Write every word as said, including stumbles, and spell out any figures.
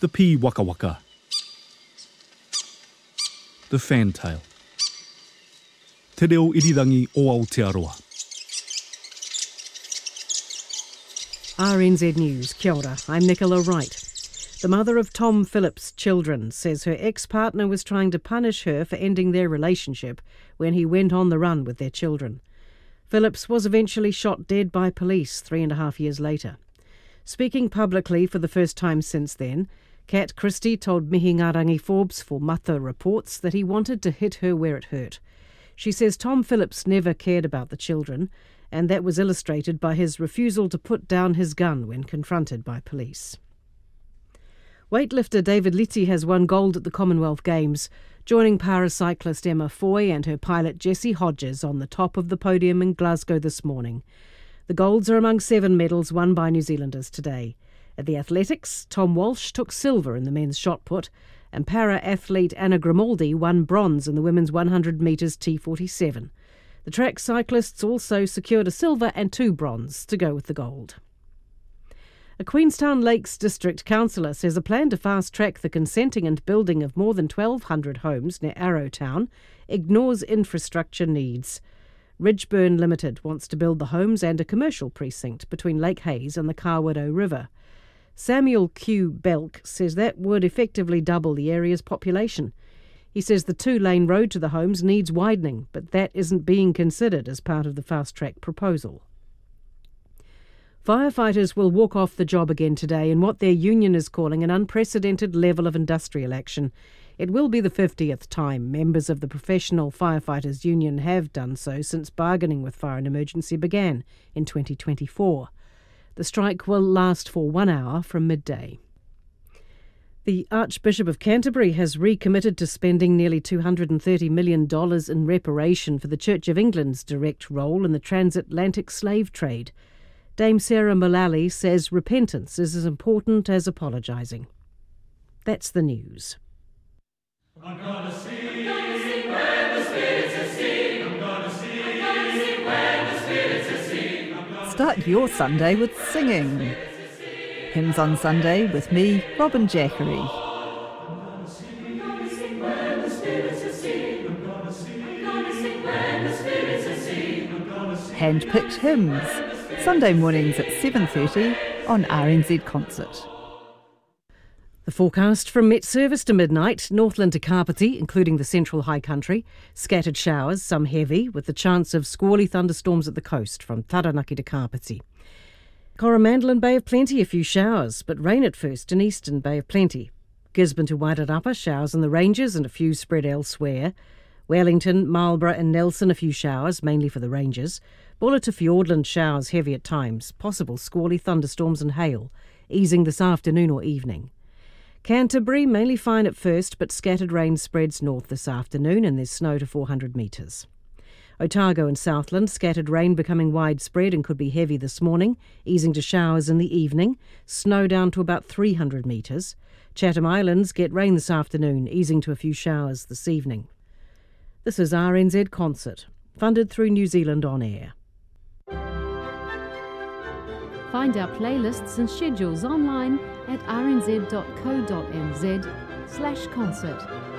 The pea waka waka. The fantail. Te reo irirangi o Aotearoa. R N Z News, kia ora, I'm Nicola Wright. The mother of Tom Phillips' children says her ex-partner was trying to punish her for ending their relationship when he went on the run with their children. Phillips was eventually shot dead by police three and a half years later. Speaking publicly for the first time since then, Kat Christie told Mihi Ngārangi Forbes for Mata Reports that he wanted to hit her where it hurt. She says Tom Phillips never cared about the children, and that was illustrated by his refusal to put down his gun when confronted by police. Weightlifter David Litty has won gold at the Commonwealth Games, joining paracyclist Emma Foy and her pilot Jessie Hodges on the top of the podium in Glasgow this morning. The golds are among seven medals won by New Zealanders today. At the athletics, Tom Walsh took silver in the men's shot put, and para-athlete Anna Grimaldi won bronze in the women's one hundred metres T forty-seven. The track cyclists also secured a silver and two bronze to go with the gold. A Queenstown Lakes District councillor says a plan to fast-track the consenting and building of more than twelve hundred homes near Arrowtown ignores infrastructure needs. Ridgeburn Limited wants to build the homes and a commercial precinct between Lake Hayes and the Kawerau River. Samuel Q. Belk says that would effectively double the area's population. He says the two-lane road to the homes needs widening, but that isn't being considered as part of the fast-track proposal. Firefighters will walk off the job again today in what their union is calling an unprecedented level of industrial action. It will be the fiftieth time members of the Professional Firefighters Union have done so since bargaining with Fire and Emergency began in twenty twenty-four. The strike will last for one hour from midday. The Archbishop of Canterbury has recommitted to spending nearly two hundred thirty million dollars in reparation for the Church of England's direct role in the transatlantic slave trade. Dame Sarah Mullally says repentance is as important as apologising. That's the news. I'm gonna sing, I'm gonna sing when the spirits are sing. I'm gonna sing, I'm gonna sing when the spirits are sing. Start your Sunday with singing. Hymns on Sunday with me, Robin Jackery. I'm gonna sing, I'm gonna sing when the spirits are sing. I'm gonna sing, I'm gonna sing when the spirits are sing. I'm gonna sing. Hand-picked hymns. Sunday mornings at seven thirty on R N Z Concert. The forecast from Met Service to midnight, Northland to Kapiti, including the central high country. Scattered showers, some heavy, with the chance of squally thunderstorms at the coast from Taranaki to Kapiti. Coromandel and Bay of Plenty, a few showers, but rain at first in eastern Bay of Plenty. Gisborne to Wairarapa, showers in the ranges and a few spread elsewhere. Wellington, Marlborough and Nelson, a few showers, mainly for the ranges. Buller to Fiordland, showers heavy at times, possible squally thunderstorms and hail, easing this afternoon or evening. Canterbury, mainly fine at first, but scattered rain spreads north this afternoon and there's snow to four hundred metres. Otago and Southland, scattered rain becoming widespread and could be heavy this morning, easing to showers in the evening, snow down to about three hundred metres. Chatham Islands get rain this afternoon, easing to a few showers this evening. This is R N Z Concert, funded through New Zealand On Air. Find our playlists and schedules online at r n z dot co dot n z slash concert.